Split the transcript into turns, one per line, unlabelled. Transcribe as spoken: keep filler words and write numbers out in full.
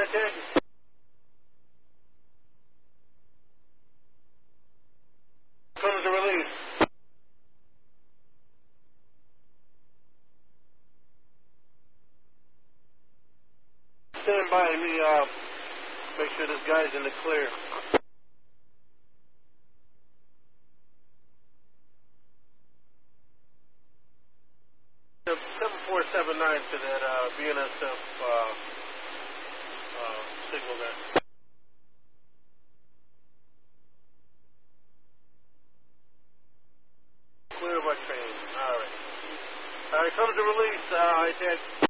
check. Comes the release. Stand by me, uh, make sure this guy's in the clear. seven four seven nine to that uh, B N S F uh, uh, signal there. Clear my train. All right. All right, comes the release. Uh, I said.